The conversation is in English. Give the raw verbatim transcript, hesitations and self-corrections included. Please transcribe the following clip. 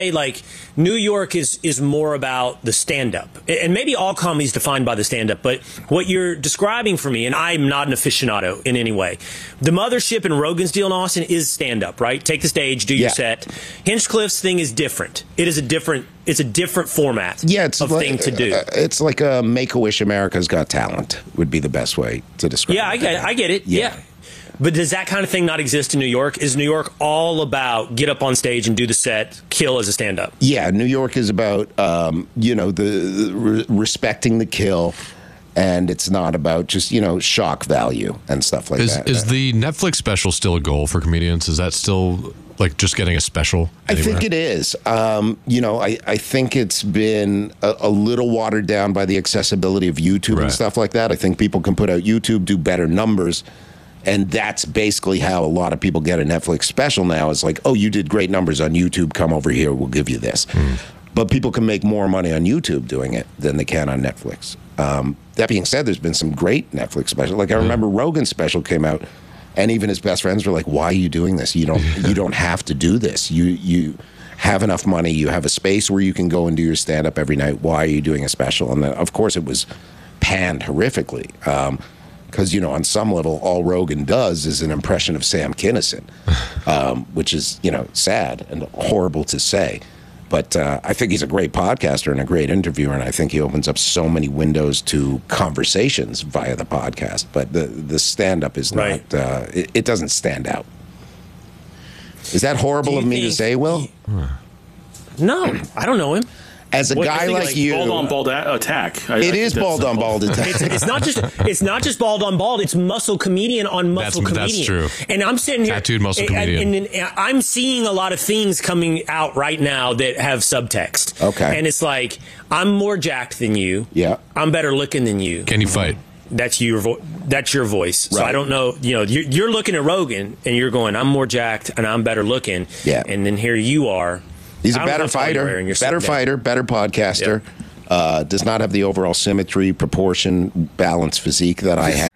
like New York is is more about the stand-up, and maybe all comedy is defined by the stand-up, but what you're describing for me, and I'm not an aficionado in any way, the Mothership and Rogan's deal in Austin is stand-up, right? Take the stage, do your yeah. set. Hinchcliffe's thing is different. It is a different it's a different format yeah, it's of like, thing to do. Uh, it's like a Make-A-Wish America's Got Talent would be the best way to describe yeah, it. Yeah, I get it. I get it. Yeah. yeah. But does that kind of thing not exist in New York? Is New York all about get up on stage and do the set, kill as a stand-up? Yeah, New York is about, um, you know, the, the re respecting the kill, and it's not about just, you know, shock value and stuff like is, that. Is the Netflix special still a goal for comedians? Is that still, like, just getting a special anywhere? I think it is. Um, you know, I, I think it's been a, a little watered down by the accessibility of YouTube right. and stuff like that. I think people can put out YouTube, do better numbers. And that's basically how a lot of people get a Netflix special now. It's like, oh, you did great numbers on YouTube. Come over here. We'll give you this. Mm. But people can make more money on YouTube doing it than they can on Netflix. Um, that being said, there's been some great Netflix specials. Like I remember Rogan's special came out, and even his best friends were like, why are you doing this? You don't, you don't have to do this. You, you have enough money. You have a space where you can go and do your stand-up every night. Why are you doing a special? And then, of course, it was panned horrifically. Um, Because, you know, on some level, all Rogan does is an impression of Sam Kinison, um, which is, you know, sad and horrible to say. But uh, I think he's a great podcaster and a great interviewer, and I think he opens up so many windows to conversations via the podcast. But the, the stand-up is right. not, uh, it, it doesn't stand out. Is that horrible of me to say, Will? No, I don't know him. As a what, guy like, like you, bald on bald attack. I, it I is bald on bald attack. It's, it's not just it's not just bald on bald. It's muscle comedian on muscle that's, comedian. That's true. And I'm sitting here, tattooed muscle comedian. And, and, and I'm seeing a lot of things coming out right now that have subtext. Okay. And it's like I'm more jacked than you. Yeah. I'm better looking than you. Can you fight? That's your vo that's your voice. Right. So I don't know. You know, you're, you're looking at Rogan and you're going, I'm more jacked and I'm better looking. Yeah. And then here you are. He's a better fighter, better fighter, better podcaster. Yep. Uh, does not have the overall symmetry, proportion, balance, physique that I